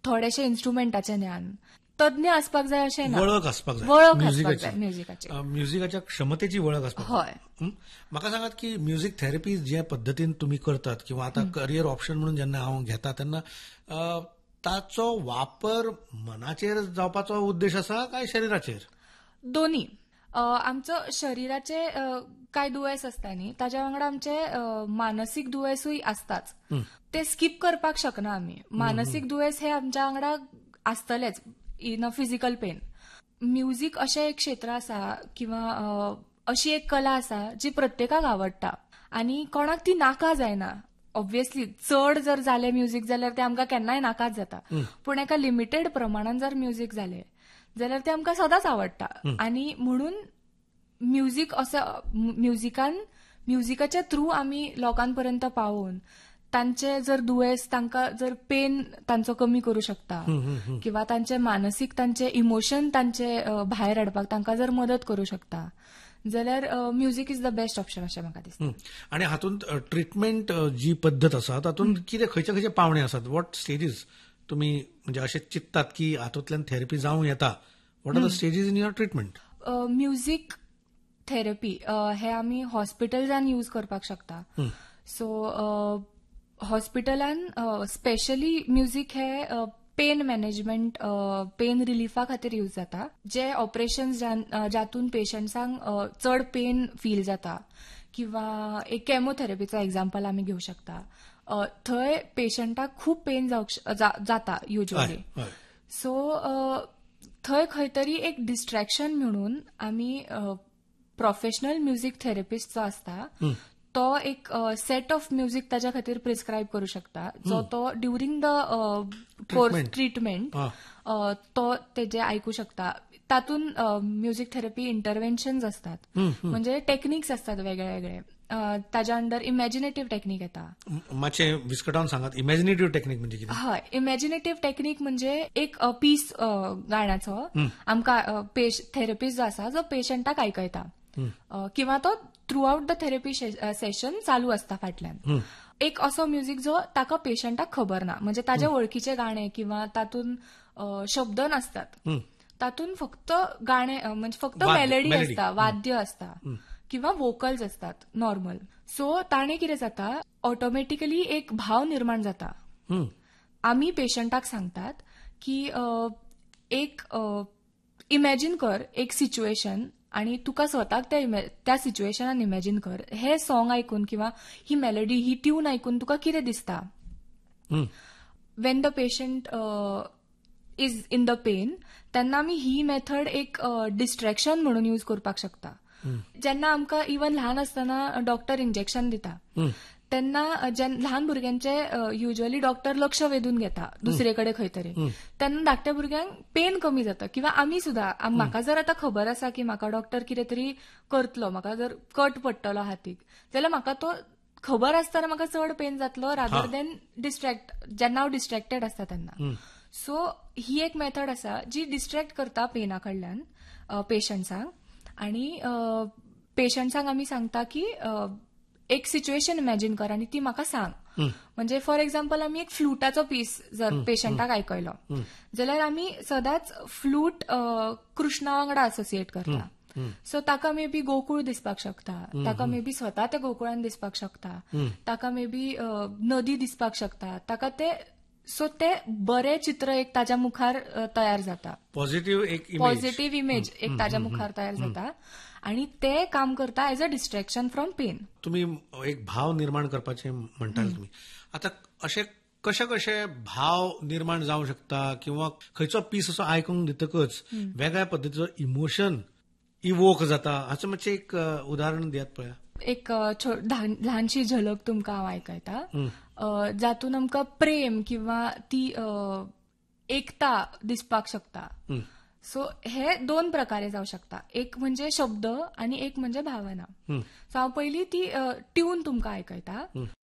थोडेशे इन्स्ट्रुमेंटाचें ज्ञान, तज्ञ असपाक जाय अशें ना. वळख असपाक जाय वळख असपाक जाय म्युझिकाची. म्युझिकाच्या क्षमतेची वळख असपाक जाय. हय. म्हाका सांगात की म्युझिक थेरपी जे पद्दतीन तुम्ही करतात किंवा आता करियर ऑप्शन म्हणून जेन्ना हांव घेता तेन्ना ताचो वापर मनाचेर जावपाचो उद्देश आसा काय शरिराचेर? दोन्ही. आमचो शरिराचे काय दुयेंस असता न्ही, ताज्या वांगडा आमचे मानसीक दुयेंसूय आसताच. ते स्किप करपाक शकना आमी. मानसीक दुयेंस हे आमच्या वांगडा आसतलेच in a physical pain. Music अशें एक क्षेत्र आसा किंवा अशी एक कला आसा जी प्रत्येकाक आवडटा आनी कोणाक ती नाका जायना. ऑब्वियसली चड जर जालें म्युझिक जाल्यार ते आमकां केन्नाय नाकाच जाता. पूण एका लिमिटेड प्रमाणान जर म्युझिक जालें जाल्यार ते आमकां सदांच आवडटा. आनी म्हणून म्युझिक असं म्युझिकाच्या थ्रू आमी लोकांपर्यंत पावोवन तांचे जर दुयेंस, तांकां जर पेन तांचो कमी करू शकता किंवा तांचे मानसीक तांचे इमोशन तांचे भायर हाडपाक तांकां जर मदत करू शकता जाल्यार music is the best option अशें म्हाका दिसता. आनी हातूंत ट्रिटमेंट जी पद्दत आसा तातूंत कितें खंयचे खंयचे पावणे आसात? वॉट स्टेजीस तुमी म्हणजे अशें चिंततात की हातूंतल्यान थेरपी जावं येता? What R the स्टेजीस in your treatment? Music therapy हे आमी हॉस्पिटल्सान यूज करपाक शकता. सो हॉस्पिटलान स्पेशली म्युझिक हे पेन मॅनेजमेंट, पेन रिलिफा खातीर यूज जाता. जे ऑपरेशन्स जातून पेशंट्सांक चड पेन फील जाता किंवा एक केमोथेरपीचो एक्झाम्पल आमी घेवंक शकता. थंय पेशंटाक खूब पेन जाता युजली. सो थंय खंय तरी एक डिस्ट्रॅक्शन म्हणून आमी प्रोफेशनल म्युझिक थेरपिस्ट जो आसता तो एक सेट ऑफ म्युझिक ताच्या खातीर प्रिस्क्रायब करू शकता, जो तो ड्युरिंग द कोर्स ट्रिटमेंट तो तेजे आयकू शकता. तातून म्युझिक थेरपी इंटरव्हेन्शन्स असतात, म्हणजे टेक्निक्स असतात वेगळे वेगळे. ताज्या अंडर इमॅजिनेटिव्ह टेक्निक येता. मातशें विस्कटावन सांगात, इमॅजिनेटिव्ह टेक्निक म्हणजे कितें? हय, इमॅजिनेटिव्ह टेक्निक म्हणजे एक पीस गाण्याचो आमकां थेरपिस्ट जो आसा जो पेशंटाक आयकयता किंवा तो through out the therapy session चालू असता फाटल्यान. एक असो म्युझिक जो ताका पेशंटाक खबर ना, म्हणजे ताजे वळखीचे गाणे किंवा तातून शब्द नासतात, तातून फक्त गाणे म्हणजे फक्त मेलडी असता, वाद्य असता किंवा वोकल्स असतात नॉर्मल. सो ताणे कितें जाता, ऑटोमॅटिकली एक भाव निर्माण जाता. आमी पेशंटाक सांगतात की एक इमॅजिन कर एक सिच्युएशन आणि तुका स्वताक त्या सिच्युएशनान इमॅजिन कर. हे सॉंग ऐकून किंवा ही मेलडी, ही ट्यून ऐकून तुका कितें दिसता? Wien the patient is in the pen तेन्ना आमी ही मेथड एक डिस्ट्रॅक्शन म्हणून यूज करपाक शकता. जेन्ना आमकां इवन ल्हान आसतना डॉक्टर इंजेक्शन दिता तेन्ना ल्हान भुरग्यांचे युजली डॉक्टर लक्ष वेधून घेता दुसरे कडेन खंय तरी, तेन्ना धाकट्या भुरग्यांक पेन कमी जाता. किंवा आमी सुद्धा, म्हाका जर आतां खबर आसा की म्हाका डॉक्टर कितें तरी करतलो, म्हाका जर कट पडटलो हातीक, जाल्यार म्हाका तो खबर आसतना म्हाका चड पेन जातलो रादर देन जेन्ना हांव डिस्ट्रॅक्टेड आसता तेन्ना. सो ही एक मेथड आसा जी डिस्ट्रॅक्ट करता पेना कडल्यान पेशंट्सांक. आणि पेशंट्सांक आमी सांगता की एक सिच्युएशन इमॅजिन कर आणि ती म्हाका सांग. म्हणजे फॉर एक्झाम्पल आमी एक फ्लुटाचो पीस जर पेशंटाक आयकयलो जाल्यार आमी सदांच फ्लूट कृष्णा वांगडा असोसिएट करता. सो ताका मे बी गोकुळ दिसपाक शकता, ताका मे बी स्वता ते गोकुळान दिसपाक शकता, ताका मे बी नदी दिसपाक शकता, ताका ते सो ते बरें चित्र एक ताज्या मुखार तयार जाता, पॉझिटिव्ह इमेज एक ताज्या मुखार तयार जाता आणि ते काम करता as a distraction from pen. तुम्ही एक भाव निर्माण करपाचे म्हणटाल तुम्ही. आता असे कशे कशे भाव निर्माण जावंक शकता किंवा खंयचो पीस असो आयकूंक दितकच वेगळ्या पद्दतीचो इमोशन इवोक जाता, हाचें मातशें एक उदाहरण दियात पळया. एक ल्हानशी झलक तुमकां हांव आयकयता, जातून आमकां प्रेम किंवा ती एकता दिसपाक शकता. सो हे दोन प्रकारे जावं शकता, एक म्हणजे शब्द आणि एक म्हणजे भावना. सो हांव पयलीं ती ट्यून तुमकां आयकयता.